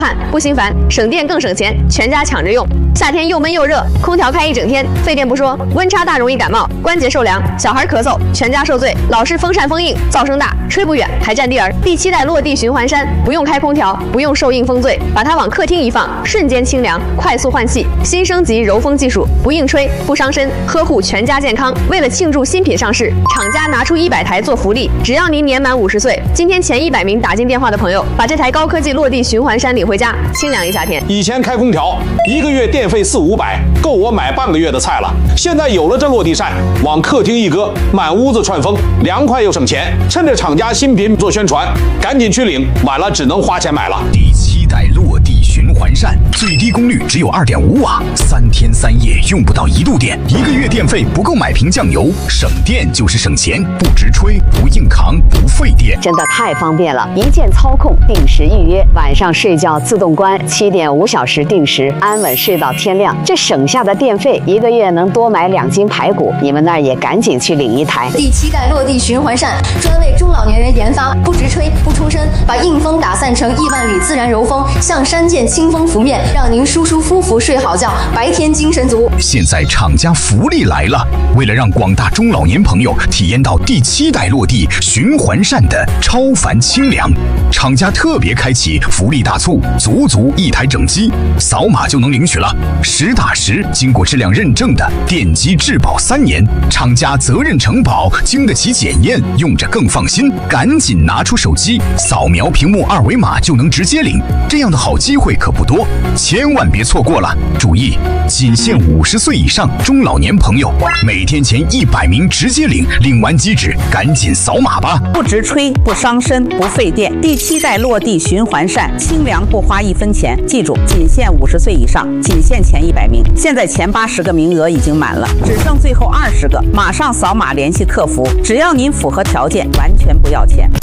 不心烦，省电更省钱，全家抢着用。夏天又闷又热，空调开一整天，费电不说，温差大容易感冒，关节受凉，小孩咳嗽，全家受罪。老是风扇风硬，噪声大，吹不远，还占地儿。第7代落地循环扇，不用开空调，不用受硬风醉，把它往客厅一放，瞬间清凉，快速换气。新升级柔风技术，不硬吹，不伤身，呵护全家健康。为了庆祝新品上市，厂家拿出100台做福利，只要您年满50岁，今天前100名打进电话的朋友，把这台高科技落地循环扇领回家，清凉一夏天。 以前开空调1个月电费400-500，够我买半个月的菜了。现在有了这落地扇，往客厅一搁，满屋子串风，凉快又省钱。趁着厂家新品做宣传，赶紧去领，晚了只能花钱买了。 第7代落地循环扇，最低功率只有2.5瓦，3天3夜用不到1度电，1个月电费不够买瓶酱油，省电就是省钱，不直吹，不硬扛，不费电， 真的太方便了！一键操控，定时预约，晚上睡觉自动关，7.5小时定时，安稳睡到天亮。这省下的电费，1个月能多买2斤排骨。你们那儿也赶紧去领一台。 第7代落地循环扇，专为中老年人研发，不直吹，不出声，把硬风打散成亿万缕自然柔风，像山涧清风拂面，让您舒舒服服睡好觉，白天精神足。 现在厂家福利来了，为了让广大中老年朋友体验到第7代落地循环扇的超凡清凉，厂家特别开启福利大促，足1台整机，扫码就能领取了，实打实经过质量认证的电机质保3年，厂家责任承保，经得起检验，用着更放心。赶紧拿出手机，扫描屏幕2维码就能直接领，这样的好机会可不多，千万别错过了。注意，仅限50岁以上中老年朋友，每天前100名直接领，领完即止，赶紧扫码吧。 不直吹，不伤身，不费电。第7代落地循环扇，清凉不花1分钱。记住，仅限50岁以上，仅限前100名。现在前80个名额已经满了，只剩最后20个，马上扫码联系客服，只要您符合条件，完全不要钱。